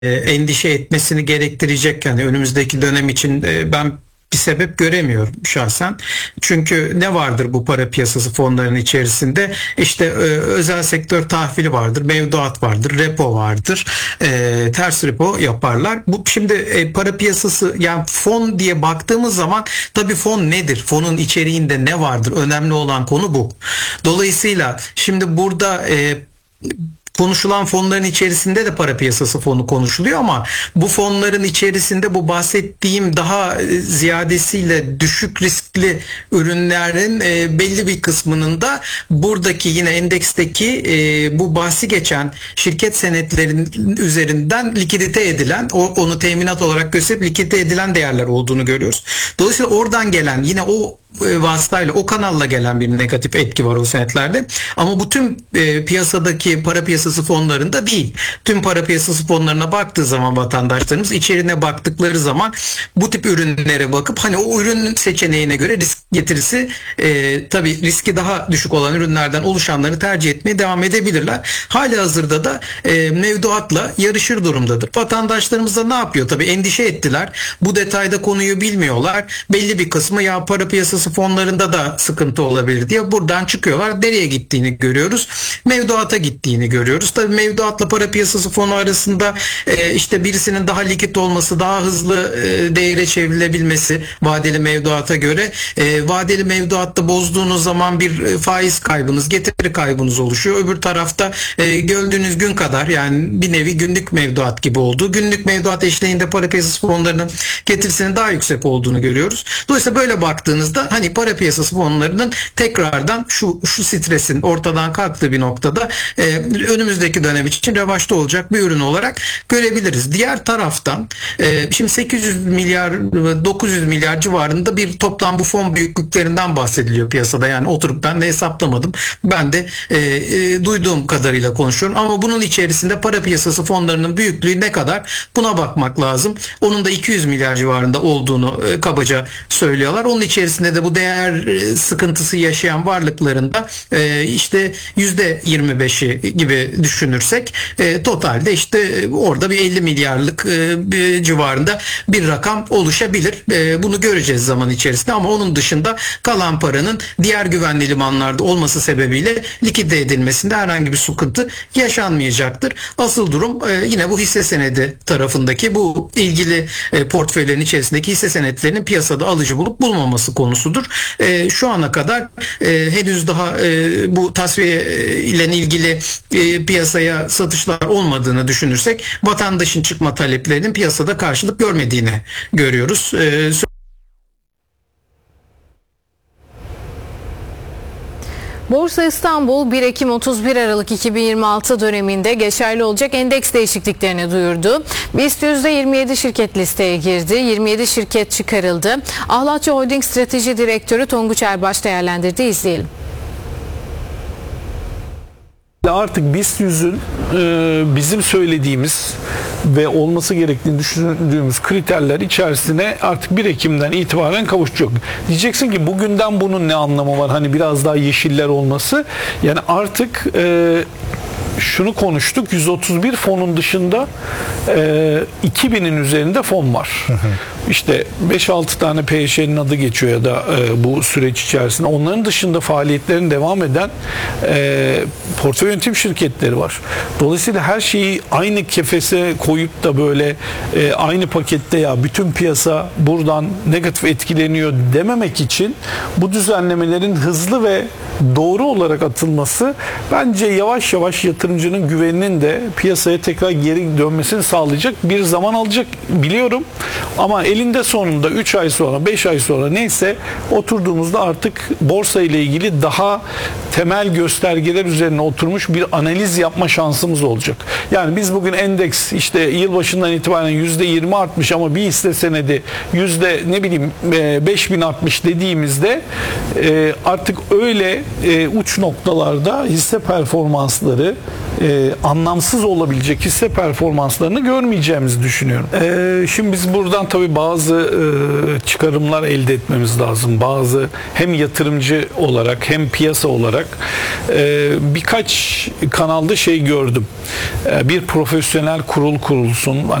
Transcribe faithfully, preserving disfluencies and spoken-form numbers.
endişe etmesini gerektirecek, yani önümüzdeki dönem için e, ben bir sebep göremiyorum şahsen. Çünkü ne vardır bu para piyasası fonlarının içerisinde? İşte e, özel sektör tahvili vardır, mevduat vardır, repo vardır, e, ters repo yaparlar. Bu şimdi e, para piyasası, yani fon diye baktığımız zaman tabii fon nedir? Fonun içeriğinde ne vardır? Önemli olan konu bu. Dolayısıyla şimdi burada e, konuşulan fonların içerisinde de para piyasası fonu konuşuluyor ama bu fonların içerisinde bu bahsettiğim daha ziyadesiyle düşük riskli ürünlerin e, belli bir kısmının da buradaki yine endeksteki e, bu bahsi geçen şirket senetlerinin üzerinden likidite edilen, o, onu teminat olarak gösterip likidite edilen değerler olduğunu görüyoruz. Dolayısıyla oradan gelen, yine o vasıtayla, o kanalla gelen bir negatif etki var o senetlerde. Ama bu tüm e, piyasadaki para piyasası fonlarında değil. Tüm para piyasası fonlarına baktığı zaman vatandaşlarımız, içerine baktıkları zaman bu tip ürünlere bakıp hani o ürün seçeneğine göre risk getirisi e, tabii riski daha düşük olan ürünlerden oluşanları tercih etmeye devam edebilirler. Halihazırda da e, mevduatla yarışır durumdadır. Vatandaşlarımız da ne yapıyor? Tabii endişe ettiler. Bu detayda konuyu bilmiyorlar. Belli bir kısmı ya para piyasası fonlarında da sıkıntı olabilir diye buradan çıkıyorlar. Nereye gittiğini görüyoruz. Mevduata gittiğini görüyoruz. Tabii mevduatla para piyasası fonu arasında e, işte birisinin daha likit olması, daha hızlı e, değere çevrilebilmesi vadeli mevduata göre. E, vadeli mevduatta bozduğunuz zaman bir e, faiz kaybınız, getiri kaybınız oluşuyor. Öbür tarafta e, gördüğünüz gün kadar, yani bir nevi günlük mevduat gibi olduğu, günlük mevduat eşliğinde para piyasası fonlarının getirisinin daha yüksek olduğunu görüyoruz. Dolayısıyla böyle baktığınızda hani para piyasası fonlarının tekrardan şu şu stresin ortadan kalktığı bir noktada e, önümüzdeki dönem için revaçta olacak bir ürün olarak görebiliriz. Diğer taraftan e, şimdi sekiz yüz milyar dokuz yüz milyar civarında bir toplam bu fon büyüklüklerinden bahsediliyor piyasada. Yani oturup ben de hesaplamadım. Ben de e, e, duyduğum kadarıyla konuşuyorum. Ama bunun içerisinde para piyasası fonlarının büyüklüğü ne kadar? Buna bakmak lazım. Onun da iki yüz milyar civarında olduğunu e, kabaca söylüyorlar. Onun içerisinde de bu değer e, sıkıntısı yaşayan varlıklarında e, işte yüzde yirmi beşi gibi düşünürsek e, totalde işte e, orada bir elli milyarlık e, bir civarında bir rakam oluşabilir. E, bunu göreceğiz zaman içerisinde ama onun dışında kalan paranın diğer güvenli limanlarda olması sebebiyle likide edilmesinde herhangi bir sıkıntı yaşanmayacaktır. Asıl durum e, yine bu hisse senedi tarafındaki bu ilgili e, portföylerin içerisindeki hisse senetlerinin piyasada alıcı bulup bulmaması konusudur. E, şu ana kadar e, henüz daha e, bu tasfiye ile ilgili e, piyasaya satışlar olmadığını düşünürsek vatandaşın çıkma taleplerinin piyasada karşılık görmediğini görüyoruz. E, Borsa İstanbul bir Ekim otuz bir Aralık iki bin yirmi altı döneminde geçerli olacak endeks değişikliklerini duyurdu. BIST yüzde yirmi yedi şirket listeye girdi. yirmi yedi şirket çıkarıldı. Ahlatçı Holding Strateji Direktörü Tonguç Erbaş değerlendirdi. İzleyelim. Artık BIST yüzün e, bizim söylediğimiz ve olması gerektiğini düşündüğümüz kriterler içerisine artık bir Ekim'den itibaren kavuşacak. Diyeceksin ki bugünden bunun ne anlamı var? Hani biraz daha yeşiller olması. Yani artık e, şunu konuştuk. yüz otuz bir fonun dışında e, iki binin üzerinde fon var. Hı hı. İşte beş altı tane P H N'nin adı geçiyor ya da e, bu süreç içerisinde. Onların dışında faaliyetlerin devam eden e, portföy yönetim şirketleri var. Dolayısıyla her şeyi aynı kefese koyup da böyle e, aynı pakette ya bütün piyasa buradan negatif etkileniyor dememek için bu düzenlemelerin hızlı ve doğru olarak atılması bence yavaş yavaş yatırımcının güveninin de piyasaya tekrar geri dönmesini sağlayacak bir zaman alacak biliyorum. Ama elinde sonunda üç ay sonra, beş ay sonra neyse oturduğumuzda artık borsa ile ilgili daha temel göstergeler üzerine oturmuş bir analiz yapma şansımız olacak. Yani biz bugün endeks işte yılbaşından itibaren yüzde yirmi artmış ama bir hisse senedi yüzde ne bileyim beş bin artmış dediğimizde artık öyle uç noktalarda hisse performansları e, anlamsız olabilecek hisse performanslarını görmeyeceğimizi düşünüyorum. E, şimdi biz buradan tabii bazı e, çıkarımlar elde etmemiz lazım. Bazı hem yatırımcı olarak hem piyasa olarak e, birkaç kanalda şey gördüm. E, bir profesyonel kurul kurulsun.